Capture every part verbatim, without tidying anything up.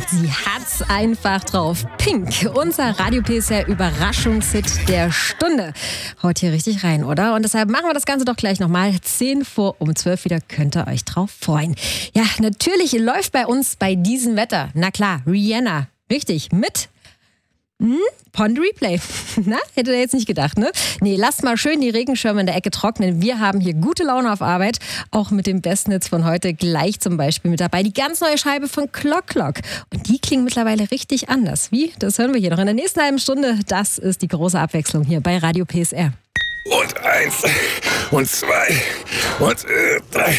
Sie hat's einfach drauf. Pink, unser Radio P S R Überraschungshit der Stunde. Haut hier richtig rein, oder? Und deshalb machen wir das Ganze doch gleich nochmal. zehn vor um zwölf wieder, könnt ihr euch drauf freuen. Ja, natürlich läuft bei uns bei diesem Wetter, na klar, Rihanna. Richtig, mit Hm? Pond Replay. Na, hätte er jetzt nicht gedacht, ne? Nee, lasst mal schön die Regenschirme in der Ecke trocknen. Wir haben hier gute Laune auf Arbeit. Auch mit dem besten Hits von heute gleich zum Beispiel mit dabei. Die ganz neue Scheibe von Clock Clock. Und die klingt mittlerweile richtig anders. Wie? Das hören wir hier noch in der nächsten halben Stunde. Das ist die große Abwechslung hier bei Radio P S R. Und eins, und zwei, und äh, drei.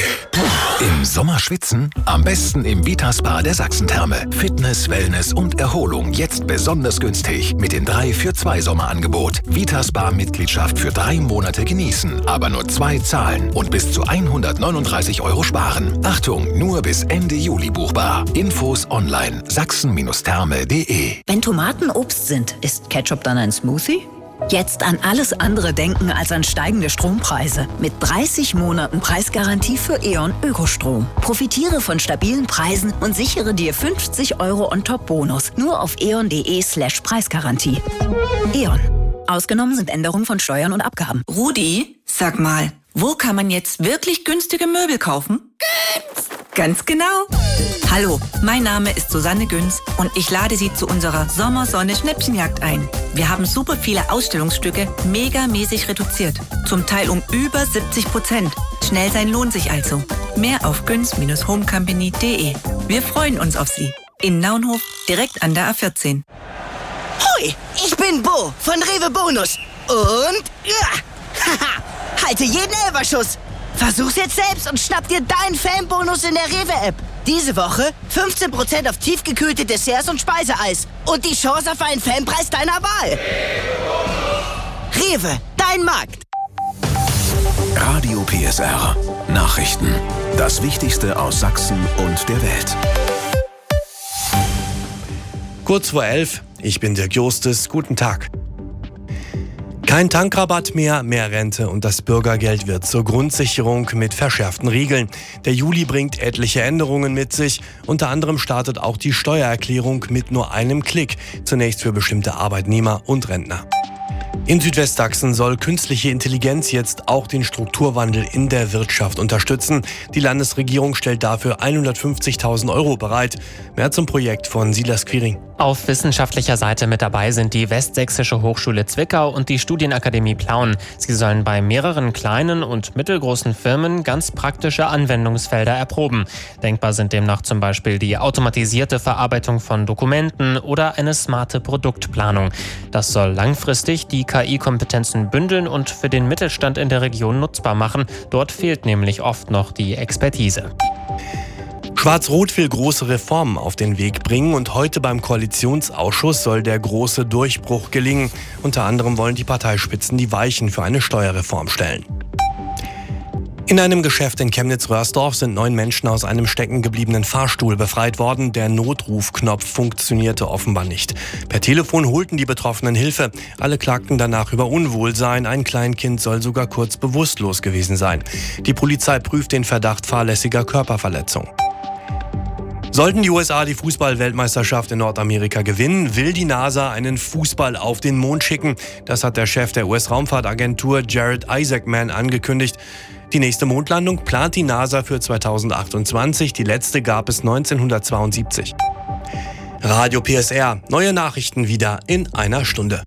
Im Sommer schwitzen? Am besten im Vitaspa der Sachsen-Therme. Fitness, Wellness und Erholung jetzt besonders günstig mit dem drei für zwei Sommerangebot. Vitaspa-Mitgliedschaft für drei Monate genießen, aber nur zwei zahlen und bis zu hundertneununddreißig Euro sparen. Achtung, nur bis Ende Juli buchbar. Infos online sachsen Therme punkt de. Wenn Tomaten Obst sind, ist Ketchup dann ein Smoothie? Jetzt an alles andere denken als an steigende Strompreise. Mit dreißig Monaten Preisgarantie für E.ON Ökostrom. Profitiere von stabilen Preisen und sichere dir fünfzig Euro On-Top-Bonus. Nur auf eon.de slash Preisgarantie. E.ON. Ausgenommen sind Änderungen von Steuern und Abgaben. Rudi, sag mal, wo kann man jetzt wirklich günstige Möbel kaufen? Günz! Ganz genau. Hallo, mein Name ist Susanne Günz und ich lade Sie zu unserer Sommersonne-Schnäppchenjagd ein. Wir haben super viele Ausstellungsstücke megamäßig reduziert. Zum Teil um über siebzig Prozent. Schnell sein lohnt sich also. Mehr auf günz Homecompany punkt de. Wir freuen uns auf Sie. In Naunhof, direkt an der A vierzehn. Hoi, ich bin Bo von Rewe Bonus. Und ja, haha, halte jeden Elferschuss. Versuch's jetzt selbst und schnapp dir deinen Fanbonus in der Rewe-App. Diese Woche fünfzehn Prozent auf tiefgekühlte Desserts und Speiseeis. Und die Chance auf einen Fanpreis deiner Wahl. Rewe, dein Markt. Radio P S R. Nachrichten. Das Wichtigste aus Sachsen und der Welt. Kurz vor elf, ich bin Dirk Justus. Guten Tag. Kein Tankrabatt mehr, mehr Rente und das Bürgergeld wird zur Grundsicherung mit verschärften Regeln. Der Juli bringt etliche Änderungen mit sich. Unter anderem startet auch die Steuererklärung mit nur einem Klick. Zunächst für bestimmte Arbeitnehmer und Rentner. In Südwestsachsen soll künstliche Intelligenz jetzt auch den Strukturwandel in der Wirtschaft unterstützen. Die Landesregierung stellt dafür hundertfünfzigtausend Euro bereit. Mehr zum Projekt von Silas Quiring. Auf wissenschaftlicher Seite mit dabei sind die Westsächsische Hochschule Zwickau und die Studienakademie Plauen. Sie sollen bei mehreren kleinen und mittelgroßen Firmen ganz praktische Anwendungsfelder erproben. Denkbar sind demnach zum Beispiel die automatisierte Verarbeitung von Dokumenten oder eine smarte Produktplanung. Das soll langfristig die K I-Kompetenzen bündeln und für den Mittelstand in der Region nutzbar machen. Dort fehlt nämlich oft noch die Expertise. Schwarz-Rot will große Reformen auf den Weg bringen und heute beim Koalitionsausschuss soll der große Durchbruch gelingen. Unter anderem wollen die Parteispitzen die Weichen für eine Steuerreform stellen. In einem Geschäft in Chemnitz-Röhrsdorf sind neun Menschen aus einem stecken gebliebenen Fahrstuhl befreit worden. Der Notrufknopf funktionierte offenbar nicht. Per Telefon holten die Betroffenen Hilfe. Alle klagten danach über Unwohlsein. Ein Kleinkind soll sogar kurz bewusstlos gewesen sein. Die Polizei prüft den Verdacht fahrlässiger Körperverletzung. Sollten die U S A die Fußball-Weltmeisterschaft in Nordamerika gewinnen, will die NASA einen Fußball auf den Mond schicken. Das hat der Chef der U S-Raumfahrtagentur Jared Isaacman angekündigt. Die nächste Mondlandung plant die NASA für zweitausendachtundzwanzig. Die letzte gab es neunzehnhundertzweiundsiebzig. Radio P S R. Neue Nachrichten wieder in einer Stunde.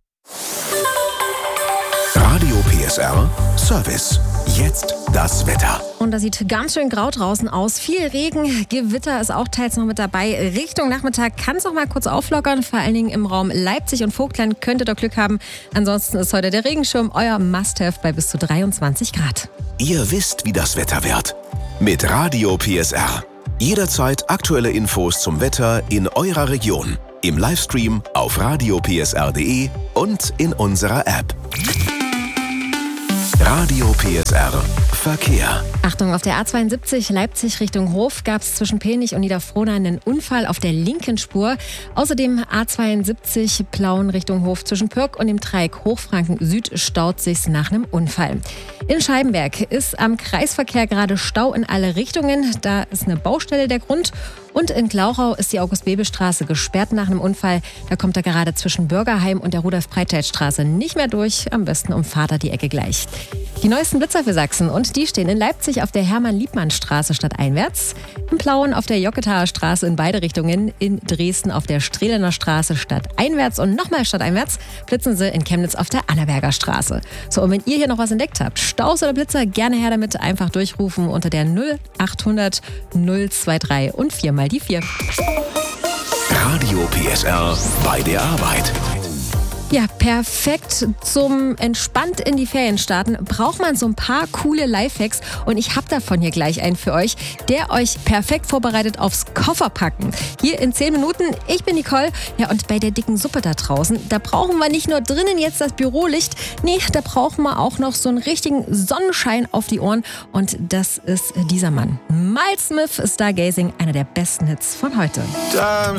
Radio P S R Service. Jetzt das Wetter. Und das sieht ganz schön grau draußen aus. Viel Regen, Gewitter ist auch teils noch mit dabei. Richtung Nachmittag kann es noch mal kurz auflockern. Vor allen Dingen im Raum Leipzig und Vogtland könntet ihr Glück haben. Ansonsten ist heute der Regenschirm euer Must-Have bei bis zu dreiundzwanzig Grad. Ihr wisst, wie das Wetter wird. Mit Radio P S R. Jederzeit aktuelle Infos zum Wetter in eurer Region. Im Livestream auf radio p s r punkt de und in unserer App. Radio P S R Verkehr. Achtung, auf der A zweiundsiebzig Leipzig Richtung Hof gab es zwischen Pelnich und Niederfrohna einen Unfall auf der linken Spur. Außerdem A zweiundsiebzig Plauen Richtung Hof zwischen Pürg und dem Dreieck Hochfranken Süd staut sich's nach einem Unfall. In Scheibenberg ist am Kreisverkehr gerade Stau in alle Richtungen. Da ist eine Baustelle der Grund. Und in Glauchau ist die August-Bebel-Straße gesperrt nach einem Unfall. Da kommt er gerade zwischen Bürgerheim und der Rudolf-Breitscheid-Straße nicht mehr durch. Am besten umfahrt er die Ecke gleich. Die neuesten Blitzer für Sachsen und die stehen in Leipzig auf der Hermann-Liebmann-Straße stadteinwärts, in Plauen auf der Jocketaer Straße in beide Richtungen, in Dresden auf der Strehlener Straße stadteinwärts und nochmal stadteinwärts blitzen sie in Chemnitz auf der Annaberger Straße. So, und wenn ihr hier noch was entdeckt habt, Staus oder Blitzer, gerne her damit, einfach durchrufen unter der null achthundert null drei und viermal die vier. Radio P S R bei der Arbeit. Ja, perfekt zum entspannt in die Ferien starten braucht man so ein paar coole Lifehacks und ich habe davon hier gleich einen für euch, der euch perfekt vorbereitet aufs Kofferpacken. Hier in zehn Minuten, ich bin Nicole. Ja, und bei der dicken Suppe da draußen, da brauchen wir nicht nur drinnen jetzt das Bürolicht, nee, da brauchen wir auch noch so einen richtigen Sonnenschein auf die Ohren und das ist dieser Mann. Miles Smith, Stargazing, einer der besten Hits von heute. Time